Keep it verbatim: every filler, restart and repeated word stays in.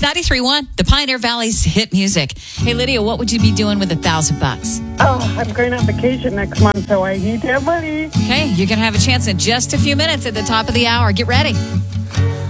It's ninety-three point one, the Pioneer Valley's hit music. Hey, Lydia, what would you be doing with a thousand bucks? Oh, I'm going on vacation next month, so I need to have money. Okay, you're going to have a chance in just a few minutes at the top of the hour. Get ready.